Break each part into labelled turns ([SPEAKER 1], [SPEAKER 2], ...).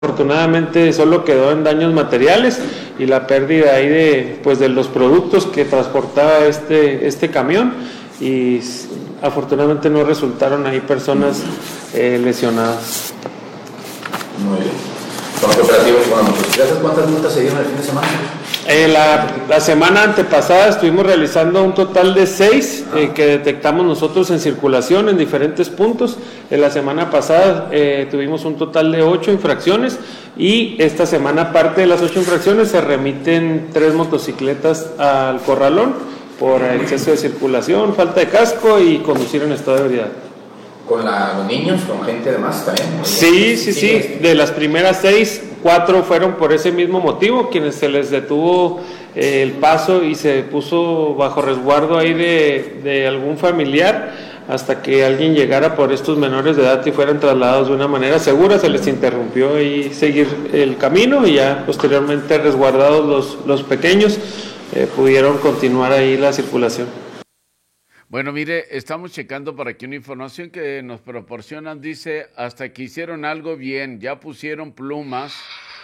[SPEAKER 1] Afortunadamente solo quedó en daños materiales y la pérdida ahí de los productos que transportaba este camión, y afortunadamente no resultaron ahí personas lesionadas.
[SPEAKER 2] Muy bien. Con los operativos, con las motocicletas, ¿cuántas multas se dieron el fin de semana?
[SPEAKER 1] La semana antepasada estuvimos realizando un total de 6 que detectamos nosotros en circulación en diferentes puntos. La semana pasada tuvimos un total de 8 infracciones, y esta semana, aparte de las 8 infracciones, se remiten 3 motocicletas al corralón por exceso de circulación, falta de casco y conducir en estado de ebriedad.
[SPEAKER 2] ¿Con los niños, con gente además también?
[SPEAKER 1] Sí. De las primeras 6, 4 fueron por ese mismo motivo, quienes se les detuvo el paso y se puso bajo resguardo ahí de algún familiar hasta que alguien llegara por estos menores de edad y fueran trasladados de una manera segura. Se les interrumpió ahí seguir el camino, y ya posteriormente, resguardados los pequeños, pudieron continuar ahí la circulación.
[SPEAKER 3] Bueno, mire, estamos checando por aquí una información que nos proporcionan. Dice, hasta que hicieron algo bien, ya pusieron plumas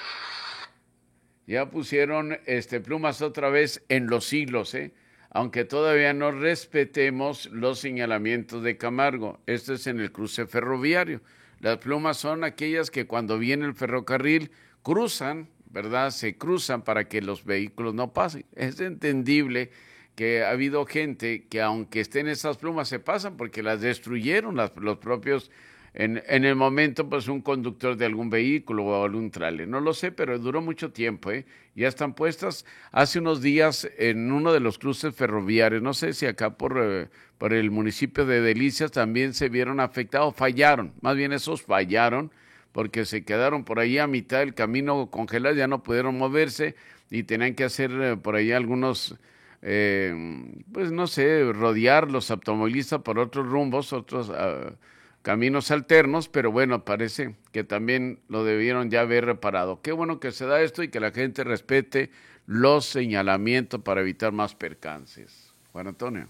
[SPEAKER 3] plumas otra vez en los hilos, aunque todavía no respetemos los señalamientos de Camargo. Esto es en el cruce ferroviario. Las plumas son aquellas que cuando viene el ferrocarril cruzan, ¿verdad? Se cruzan para que los vehículos no pasen. Es entendible que ha habido gente que, aunque estén esas plumas, se pasan porque las destruyeron los propios, en el momento, pues un conductor de algún vehículo o algún tráiler. No lo sé, pero duró mucho tiempo, Ya están puestas. Hace unos días en uno de los cruces ferroviarios, no sé si acá por el municipio de Delicias también se vieron afectados, fallaron, más bien esos fallaron, porque se quedaron por ahí a mitad del camino congelados, ya no pudieron moverse y tenían que hacer por ahí algunos... pues no sé, rodear los automovilistas por otros rumbos, otros caminos alternos, pero bueno, parece que también lo debieron ya haber reparado. Qué bueno que se da esto y que la gente respete los señalamientos para evitar más percances. Juan Antonio.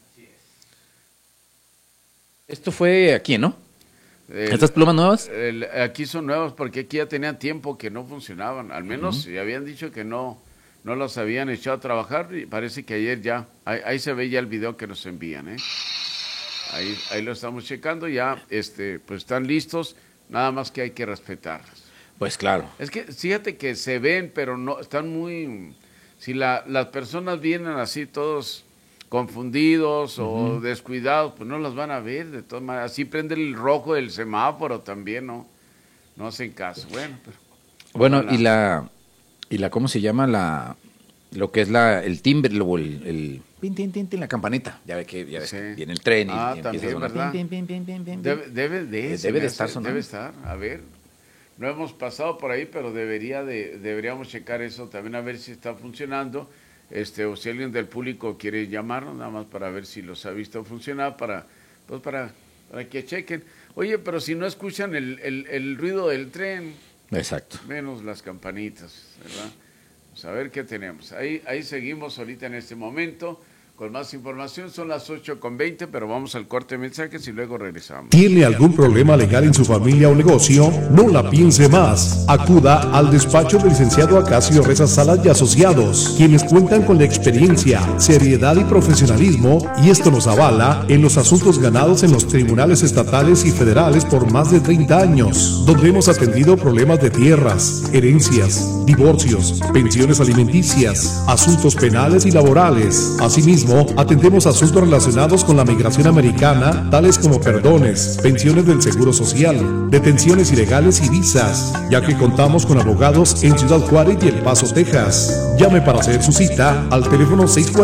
[SPEAKER 4] Esto fue aquí, ¿no? ¿Estas plumas nuevas?
[SPEAKER 3] Aquí son nuevas porque aquí ya tenían tiempo que no funcionaban, al menos ya habían dicho que no los habían echado a trabajar, y parece que ayer ya, ahí se ve ya el video que nos envían, Ahí lo estamos checando, ya pues están listos, nada más que hay que respetarlos.
[SPEAKER 4] Pues claro.
[SPEAKER 3] Es que fíjate que se ven, pero no, están muy, si las personas vienen así todos confundidos o descuidados, pues no los van a ver de todas maneras. Así prende el rojo del semáforo también, no hacen caso.
[SPEAKER 4] Bueno, y la ¿cómo se llama? Lo que es el timbre, el pin, tin, tin, tin, la campanita. Ya ves que viene el tren y empieza a sonar.
[SPEAKER 3] ¿Verdad?
[SPEAKER 4] Pin, pin, pin, pin, pin,
[SPEAKER 3] debe de
[SPEAKER 4] estar sonando.
[SPEAKER 3] Debe estar, a ver. No hemos pasado por ahí, pero deberíamos checar eso también, a ver si está funcionando. O si alguien del público quiere llamarnos, nada más para ver si los ha visto funcionar, para que chequen. Oye, pero si no escuchan el ruido del tren,
[SPEAKER 4] exacto,
[SPEAKER 3] menos las campanitas, ¿verdad? Pues a ver qué tenemos. Ahí seguimos ahorita en este momento con más información. Son las 8:20, pero vamos al corte de mensajes y luego regresamos.
[SPEAKER 5] ¿Tiene algún problema legal en su familia o negocio? No la piense más. Acuda al despacho del licenciado Acacio Reza Salas y Asociados, quienes cuentan con la experiencia, seriedad y profesionalismo, y esto nos avala en los asuntos ganados en los tribunales estatales y federales por más de 30 años, donde hemos atendido problemas de tierras, herencias, divorcios, pensiones alimenticias, asuntos penales y laborales. Asimismo, atendemos asuntos relacionados con la migración americana, tales como perdones, pensiones del Seguro Social, detenciones ilegales y visas, ya que contamos con abogados en Ciudad Juárez y El Paso, Texas. Llame para hacer su cita al teléfono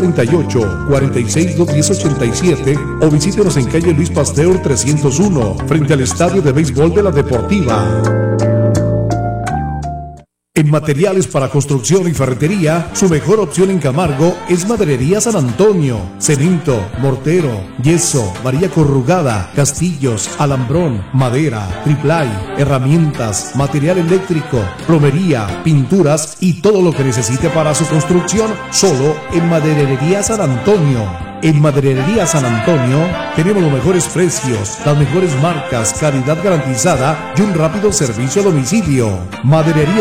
[SPEAKER 5] 648-46-210-87 o visítenos en calle Luis Pasteur 301, frente al Estadio de Béisbol de la Deportiva. En materiales para construcción y ferretería, su mejor opción en Camargo es Maderería San Antonio. Cemento, mortero, yeso, varilla corrugada, castillos, alambrón, madera, triplay, herramientas, material eléctrico, plomería, pinturas y todo lo que necesite para su construcción, solo en Maderería San Antonio. En Maderería San Antonio tenemos los mejores precios, las mejores marcas, calidad garantizada y un rápido servicio a domicilio. Maderería